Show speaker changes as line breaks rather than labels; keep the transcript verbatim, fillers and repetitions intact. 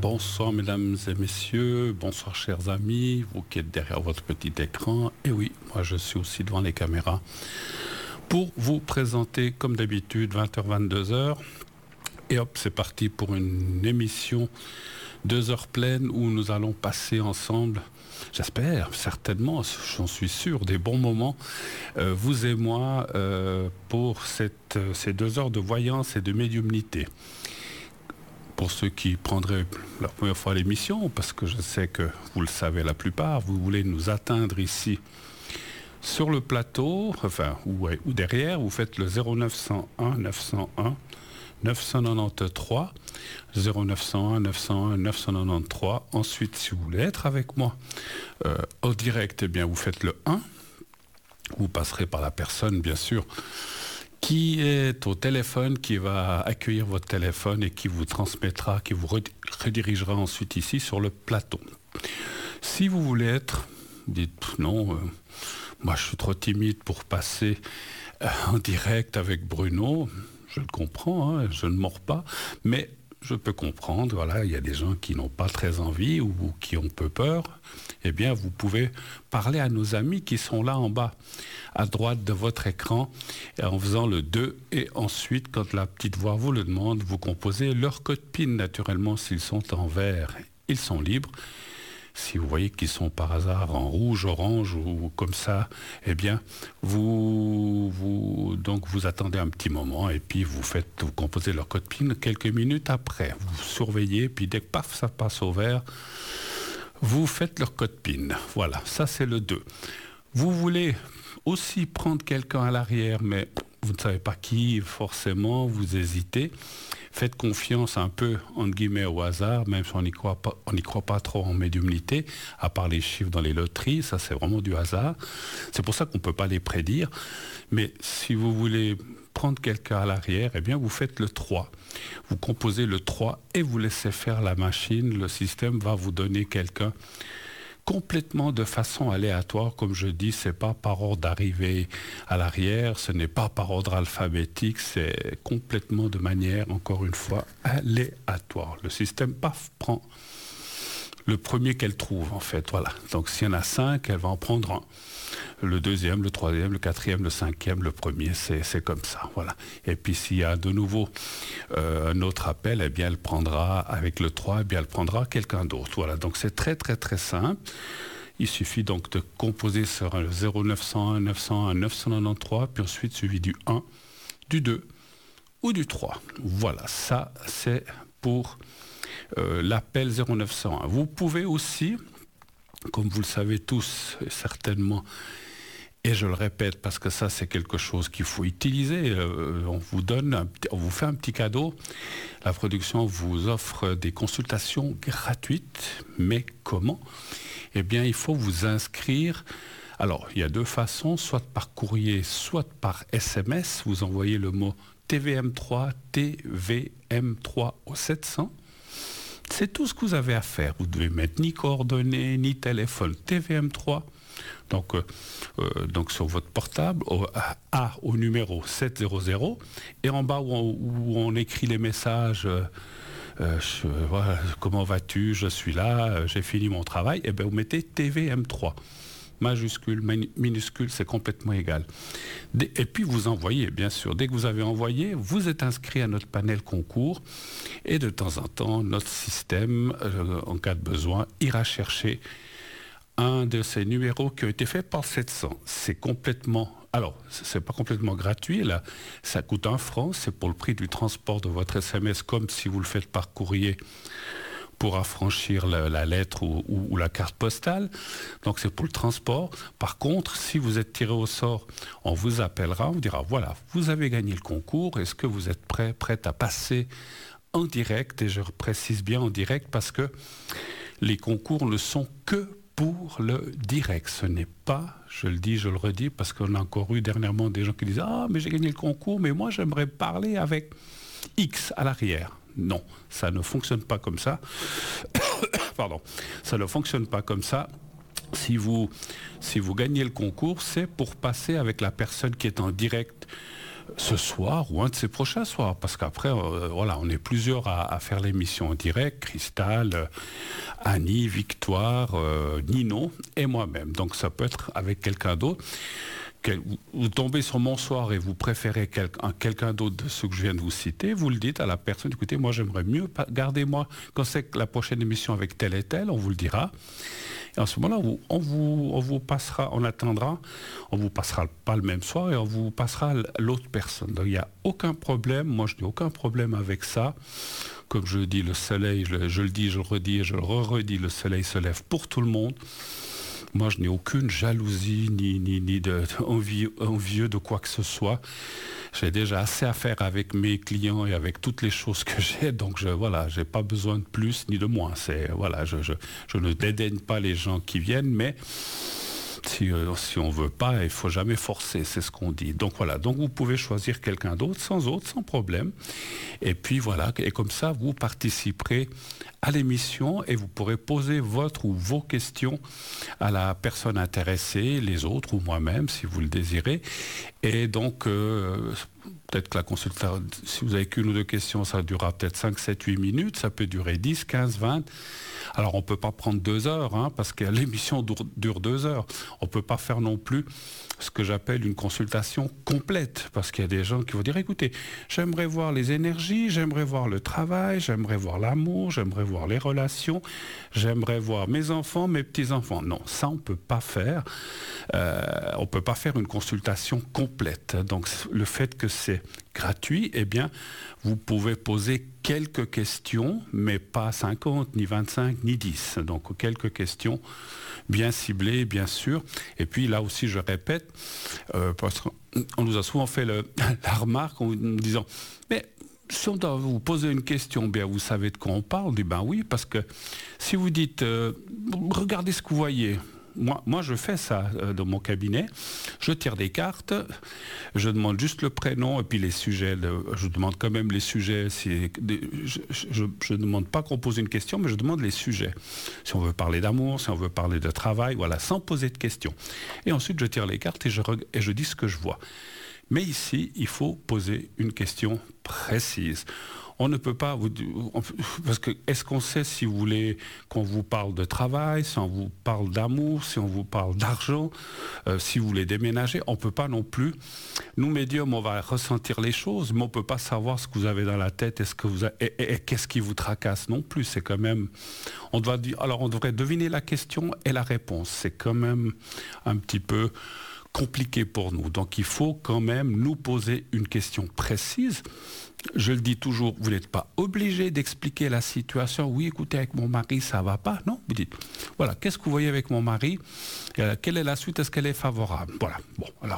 Bonsoir mesdames et messieurs, bonsoir chers amis, vous qui êtes derrière votre petit écran. Et oui, moi je suis aussi devant les caméras pour vous présenter comme d'habitude vingt heures vingt-deux heures. Et hop, c'est parti pour une émission deux heures pleines où nous allons passer ensemble, j'espère, certainement, j'en suis sûr, des bons moments, euh, vous et moi, euh, pour cette, ces deux heures de voyance et de médiumnité. Pour ceux qui prendraient la première fois l'émission, parce que je sais que vous le savez la plupart, vous voulez nous atteindre ici sur le plateau, enfin, ou, ou derrière, vous faites le zéro neuf cent un neuf cent un neuf cent quatre-vingt-treize, zéro neuf cent un neuf cent un neuf cent quatre-vingt-treize. Ensuite, si vous voulez être avec moi euh, au direct, eh bien, vous faites le un. Vous passerez par la personne, bien sûr, qui est au téléphone, qui va accueillir votre téléphone et qui vous transmettra, qui vous redirigera ensuite ici sur le plateau. Si vous voulez être, dites non, euh, moi je suis trop timide pour passer euh, en direct avec Bruno, je le comprends, hein, je ne mords pas, mais je peux comprendre, voilà, il y a des gens qui n'ont pas très envie ou, ou qui ont peu peur. Eh bien, vous pouvez parler à nos amis qui sont là en bas, à droite de votre écran, en faisant le deux. Et ensuite, quand la petite voix vous le demande, vous composez leur code PIN, naturellement, s'ils sont en vert. Ils sont libres. Si vous voyez qu'ils sont par hasard en rouge, orange ou comme ça, eh bien, vous, vous, donc vous attendez un petit moment et puis vous faites, vous composez leur code PIN quelques minutes après. Vous surveillez, puis dès que paf, ça passe au vert, vous faites leur code PIN. Voilà, ça c'est le deux. Vous voulez aussi prendre quelqu'un à l'arrière, mais vous ne savez pas qui, forcément, vous hésitez. Faites confiance un peu, entre guillemets, au hasard, même si on n'y croit pas, on n'y croit pas trop en médiumnité, à part les chiffres dans les loteries, ça c'est vraiment du hasard. C'est pour ça qu'on ne peut pas les prédire. Mais si vous voulez prendre quelqu'un à l'arrière, eh bien vous faites le trois. Vous composez le trois et vous laissez faire la machine. Le système va vous donner quelqu'un complètement de façon aléatoire, comme je dis, c'est pas par ordre d'arrivée à l'arrière, ce n'est pas par ordre alphabétique, c'est complètement de manière, encore une fois, aléatoire. Le système, paf, prend le premier qu'elle trouve, en fait, voilà. Donc s'il y en a cinq, elle va en prendre un. Le deuxième, le troisième, le quatrième, le cinquième, le premier, c'est, c'est comme ça, voilà. Et puis s'il y a de nouveau euh, un autre appel, eh bien elle prendra, avec le trois, eh bien elle prendra quelqu'un d'autre, voilà. Donc c'est très très très simple. Il suffit donc de composer sur le zéro neuf cent un neuf cent un neuf cent quatre-vingt-treize, puis ensuite suivi du un, du deux ou du trois. Voilà, ça c'est pour euh, l'appel zéro neuf cent un. Vous pouvez aussi, comme vous le savez tous certainement, et je le répète parce que ça c'est quelque chose qu'il faut utiliser, euh, on vous donne, un, on vous fait un petit cadeau, la production vous offre des consultations gratuites, mais comment ? Eh bien il faut vous inscrire, alors il y a deux façons, soit par courrier, soit par S M S, vous envoyez le mot T V M trois, T V M trois au sept cents. C'est tout ce que vous avez à faire. Vous devez mettre ni coordonnées, ni téléphone. T V M trois, donc, euh, euh, donc sur votre portable, au, A au numéro sept cents, et en bas où on, où on écrit les messages, euh, euh, je, voilà, comment vas-tu, je suis là, euh, j'ai fini mon travail, et bien vous mettez T V M trois. Majuscule, minuscule, c'est complètement égal. Et puis vous envoyez, bien sûr. Dès que vous avez envoyé, vous êtes inscrit à notre panel concours. Et de temps en temps, notre système, euh, en cas de besoin, ira chercher un de ces numéros qui ont été faits par sept cents. C'est complètement... Alors, c'est pas complètement gratuit, là. Ça coûte un franc. C'est pour le prix du transport de votre S M S, comme si vous le faites par courrier, pour affranchir la, la lettre ou, ou, ou la carte postale. Donc c'est pour le transport. Par contre, si vous êtes tiré au sort, on vous appellera, on vous dira, voilà, vous avez gagné le concours, est-ce que vous êtes prêt, prête à passer en direct? Et je précise bien en direct parce que les concours ne sont que pour le direct. Ce n'est pas, je le dis, je le redis, parce qu'on a encore eu dernièrement des gens qui disent, ah, mais j'ai gagné le concours, mais moi j'aimerais parler avec X à l'arrière. Non, ça ne fonctionne pas comme ça. Pardon, ça ne fonctionne pas comme ça. Si vous, si vous gagnez le concours, c'est pour passer avec la personne qui est en direct ce soir ou un de ces prochains soirs, parce qu'après, euh, voilà, on est plusieurs à, à faire l'émission en direct, Cristal, euh, Annie, Victoire, euh, Nino et moi-même. Donc ça peut être avec quelqu'un d'autre. Quel, vous tombez sur mon soir et vous préférez quel, quelqu'un d'autre de ceux que je viens de vous citer, vous le dites à la personne, écoutez, moi j'aimerais mieux, gardez-moi, quand c'est que la prochaine émission avec tel et tel, on vous le dira. Et en ce moment-là, on vous, on vous passera, on attendra, on vous passera pas le même soir et on vous passera l'autre personne. Donc il n'y a aucun problème, moi je n'ai aucun problème avec ça. Comme je dis, le soleil, je, je le dis, je le redis et je le redis, le soleil se lève pour tout le monde. Moi, je n'ai aucune jalousie ni, ni, ni de, de envie, envieux de quoi que ce soit. J'ai déjà assez à faire avec mes clients et avec toutes les choses que j'ai. Donc, je, voilà, j'ai pas besoin de plus ni de moins. C'est, voilà, je, je, je ne dédaigne pas les gens qui viennent, mais si, euh, si on ne veut pas, il ne faut jamais forcer, c'est ce qu'on dit. Donc voilà, donc vous pouvez choisir quelqu'un d'autre, sans autre, sans problème. Et puis voilà, et comme ça, vous participerez à l'émission et vous pourrez poser votre ou vos questions à la personne intéressée, les autres ou moi-même, si vous le désirez. Et donc, euh, peut-être que la consultation, si vous avez qu'une ou deux questions, ça durera peut-être cinq, sept, huit minutes, ça peut durer dix, quinze, vingt. Alors on ne peut pas prendre deux heures, hein, parce que l'émission dure, dure deux heures. On ne peut pas faire non plus ce que j'appelle une consultation complète, parce qu'il y a des gens qui vont dire, écoutez, j'aimerais voir les énergies, j'aimerais voir le travail, j'aimerais voir l'amour, j'aimerais voir les relations, j'aimerais voir mes enfants, mes petits-enfants. Non, ça on ne peut pas faire. Euh, on ne peut pas faire une consultation complète. Donc le fait que c'est gratuit, eh bien, vous pouvez poser quelques questions, mais pas cinquante, ni vingt-cinq, ni dix. Donc quelques questions bien ciblées, bien sûr. Et puis là aussi, je répète, euh, parce qu'on nous a souvent fait le, la remarque en nous disant, mais si on doit vous poser une question, bien vous savez de quoi on parle. On dit, ben oui, parce que si vous dites, euh, regardez ce que vous voyez. Moi, moi, je fais ça euh, dans mon cabinet. Je tire des cartes, je demande juste le prénom et puis les sujets. De, je demande quand même les sujets. Si, de, je ne demande pas qu'on pose une question, mais je demande les sujets. Si on veut parler d'amour, si on veut parler de travail, voilà, sans poser de questions. Et ensuite, je tire les cartes et je, et je dis ce que je vois. Mais ici, il faut poser une question précise. On ne peut pas vous parce que est-ce qu'on sait si vous voulez qu'on vous parle de travail, si on vous parle d'amour, si on vous parle d'argent, euh, si vous voulez déménager, on ne peut pas non plus. Nous médiums, on va ressentir les choses, mais on ne peut pas savoir ce que vous avez dans la tête, est-ce que vous avez, et, et, et qu'est-ce qui vous tracasse non plus. C'est quand même, on doit dire, alors on devrait deviner la question et la réponse. C'est quand même un petit peu compliqué pour nous. Donc il faut quand même nous poser une question précise. Je le dis toujours, vous n'êtes pas obligé d'expliquer la situation. Oui, écoutez, avec mon mari, ça ne va pas. Non, vous dites, voilà, qu'est-ce que vous voyez avec mon mari ? euh, Quelle est la suite ? Est-ce qu'elle est favorable ? Voilà. Bon, alors